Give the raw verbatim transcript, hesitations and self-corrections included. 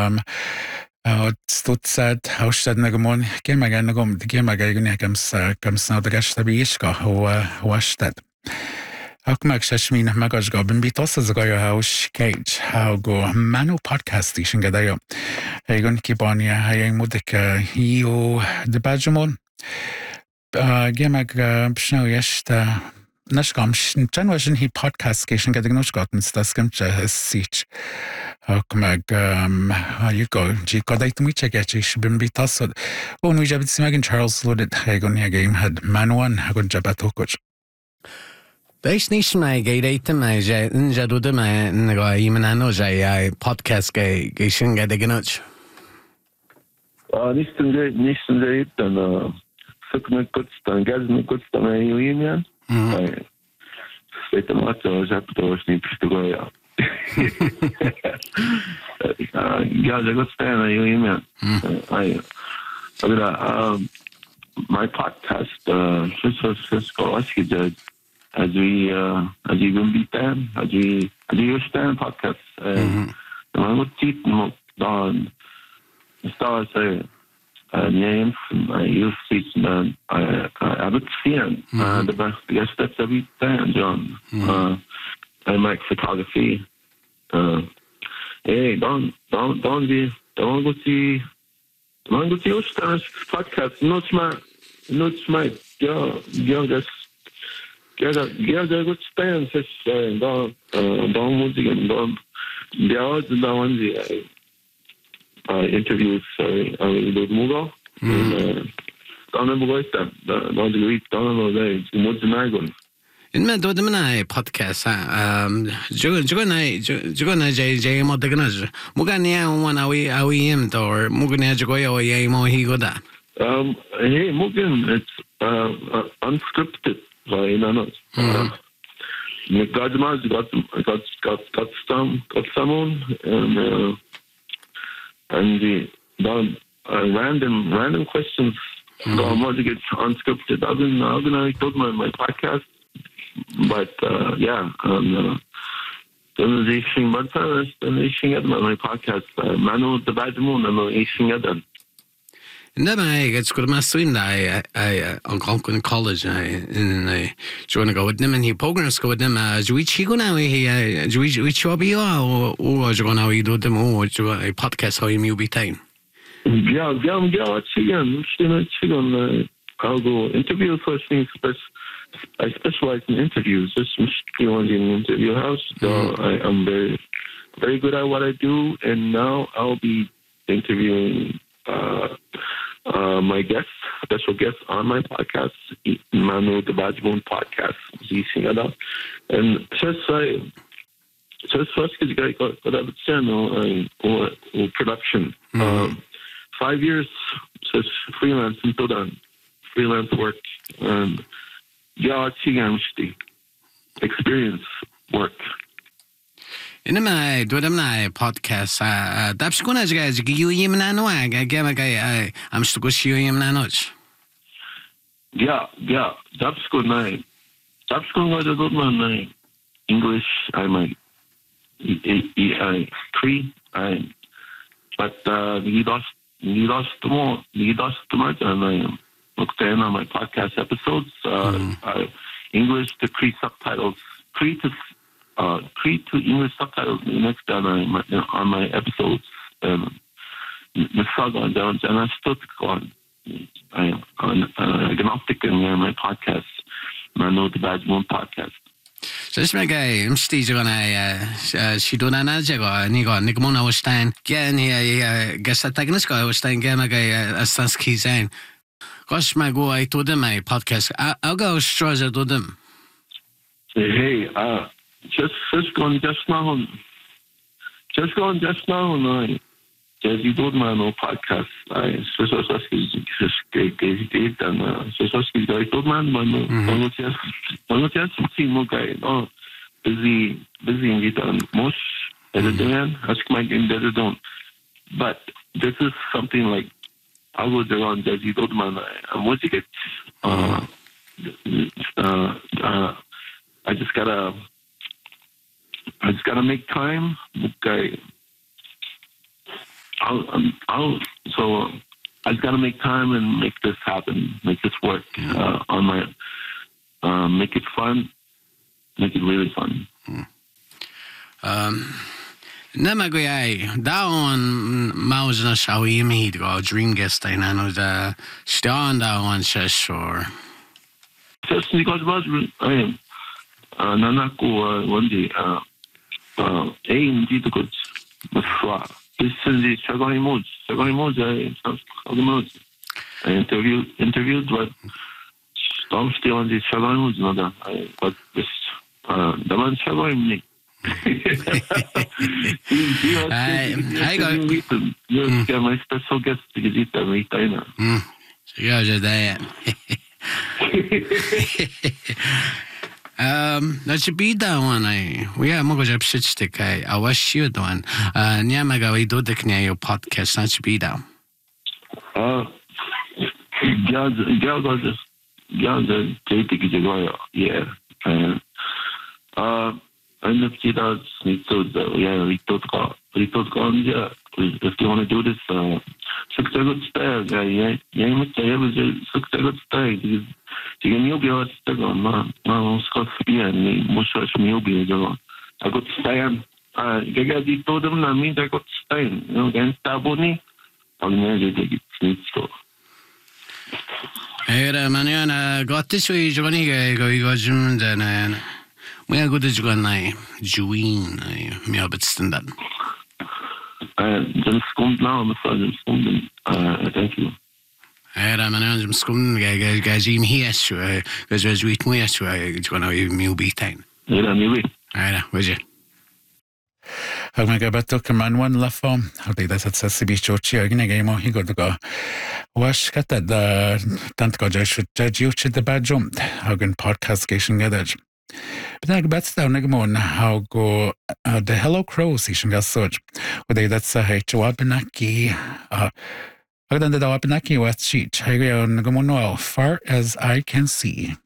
um Stutzad haustad na gomón ge me gan na gom ge me gan gams gams na gas bíisca ó wastad. Ach meg sé smína me gas gobin bí os a go haus Cage ha go manu podcast sin gadayo. E gon kibania ha eng mudik io de Badgemon. Ge meg psnau yesta Nas gom ten was in he podcast cation getting nos gotten das gimcha his seat. Ach meg um you go G god I to me check it she been be tossed. Oh no jabit smagin Charles loaded hagon ya game had man one hagon jabato coach. Beis níos mai géiréite mai sé injaúda mai na go íman anó sé podcast ge ge sin ge gnoch. Ah nísten ge nísten ge dan sukne kutstan gazme kutstan ai imian. Mm. Sveta mato zapto sni pristogoja. Ja, det går stäna ju imian. I um my podcast uh just was just go ask you as we uh as you can be them as we as you stand podcast and man what tit mo dan stars say name I used to man I I would see him the best guess that's every time John uh I make photography uh hey don't don't don't be don't go see don't go see your stars podcast not my not my yeah yeah that's Ja, ja, sehr gut stehen, das da da muss ich dann ja, da waren sie Interviews äh mit Muga und dann bereits da da die dann noch da muss ich mal in me do de na podcast um jo jo na jo na j j mo de gna muga ne one awi awi im or muga ne jo yo ye mo hi go da um hey muga it's uh unscripted Weil na mit Godmas got got got got some got someone and uh, and the done uh, random random questions mm-hmm. Go to get unscripted. I've been I've been I told my my podcast, but uh, yeah, um, uh, then the thing but then the thing at my podcast Manu the Badgemon and the thing at them. Never I get good master in I I on Concord College in I join go with them and he programs go with them as we chigo now he we we job you or or you gonna we do them or a podcast how you be time. Yeah, yeah, yeah, chicken, chicken, I'll go interview first things I specialize in interviews, just in the interview house. So mm-hmm. I am very very good at what I do and now I'll be interviewing uh Uh, my guest, special guest on my podcast, Manu the Badgemon podcast, and just I, just first because I got got a channel or or production. Mm-hmm. Um, five years just freelance until done, freelance work and yeah, experience work. In my do them na podcast uh that's gonna guys you him na no I get I I'm still go see him na no yeah yeah that's good night that's going to good man English I might I Cree I but uh you lost you lost more you lost too much and I looked in on my podcast episodes uh, mm. uh English to Cree subtitles Cree to Uh, Cree to English subtitles next time on my, on my episodes. Um, the saga down, and I still on. I on uh, agnostic in my podcast. I know the Badgemon podcast. So this my guy, I'm Steve. When I she do na na jago, ni go ni go na Stein. Get ni guess that technical go Stein. Get my guy as sans key sein. Gosh, my go I to them my podcast. I'll go straws to them. Hey, uh. Just, just going just now. Just going just now. I just you told my no podcast. I just was asking just get get it and just asking I told man man no just no just see more guy. Oh, busy busy in it and most editing. Ask my game that don't. But this is something like I was around as you told man. I'm what you get. Uh, uh, uh, I just gotta. I just gotta make time. Okay. I'll, um, I'll, so I just got to make time and make this happen, make this work uh, on my, uh, make it fun, make it really fun. Um, Nema go ai, dawn mouse na shawi me go dream guest I know the stand down says or. Just because was I am, uh, Nanako one day, uh, uh, aim did good, but this is the Shagari Modes, Shagari Modes, I Modes. I interviewed, interviewed, but I'm still on the Shagari Modes, not I got this, uh, the man Shagari me. I got you my special guest to get that right now. Hmm. So you guys are that. Um, na si bida one ay, we are mga job stick ay, I wish you doon. Uh, niya magawi do dik niya yung podcast na si bida. Uh, Gaz, Gaz, Gaz, J T Kijagoya, yeah. And, uh, I'm not sure that's so, yeah, we thought, we thought, yeah, if you want to do this, uh, six good style, yeah, yeah, much I have is six good style. 지금 미국에 때가 막, 막 스코피아, 무슨 미국에 저거, I got style. Ah, kaya dito naman namin I got style. You know, ganyan tabo ni, pag medyo dito. Era mañana gotti sui giovani che go go jum den. We are good to go na Juin, mi abstand. Uh, just come now, I'm sorry, just come. Uh, thank you. Era mañana jum skum ga ga jim hies, ga ga juit mu hies, go na mi ubitain. Era mi wi. Era, weje. Ag me gabato kaman wan la fom. Ag da sat sa sibi chochi ag ne gemo hi god go. Was kata da tant go ja shut ja jiuchi da bajum. Ag en podcast geshin gadaj. But ag bat sta ne gemo na how go the Hello Crows ishin gasoj. Ode that sa hai chwabanaki uh ag dan da wabanaki was chi. Ag ne gemo no far as I can see.